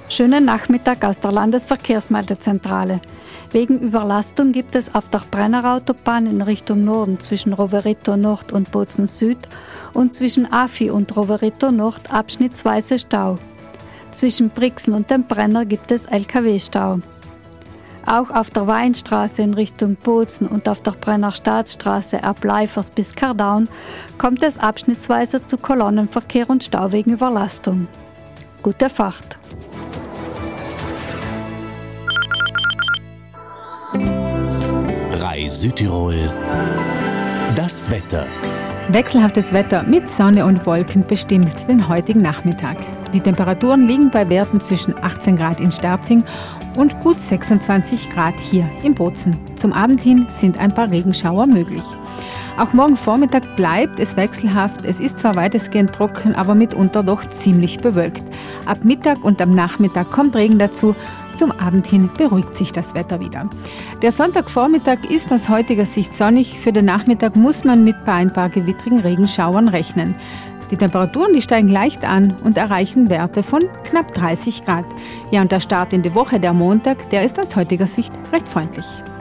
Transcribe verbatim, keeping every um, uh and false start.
Schönen Nachmittag aus der Landesverkehrsmeldezentrale. Wegen Überlastung gibt es auf der Brennerautobahn in Richtung Norden zwischen Rovereto Nord und Bozen Süd und zwischen Afi und Rovereto Nord abschnittsweise Stau. Zwischen Brixen und dem Brenner gibt es L K W-Stau. Auch auf der Weinstraße in Richtung Bozen und auf der Brenner Staatsstraße ab Leifers bis Kardaun kommt es abschnittsweise zu Kolonnenverkehr und Stau wegen Überlastung. Gute Fahrt! Rai Südtirol. Das Wetter. Wechselhaftes Wetter mit Sonne und Wolken bestimmt den heutigen Nachmittag. Die Temperaturen liegen bei Werten zwischen achtzehn Grad in Sterzing und gut sechsundzwanzig Grad hier in Bozen. Zum Abend hin sind ein paar Regenschauer möglich. Auch morgen Vormittag bleibt es wechselhaft. Es ist zwar weitestgehend trocken, aber mitunter doch ziemlich bewölkt. Ab Mittag und am Nachmittag kommt Regen dazu. Zum Abend hin beruhigt sich das Wetter wieder. Der Sonntagvormittag ist aus heutiger Sicht sonnig. Für den Nachmittag muss man mit bei ein paar gewittrigen Regenschauern rechnen. Die Temperaturen, die steigen leicht an und erreichen Werte von knapp dreißig Grad. Ja, und der Start in die Woche, der Montag, der ist aus heutiger Sicht recht freundlich.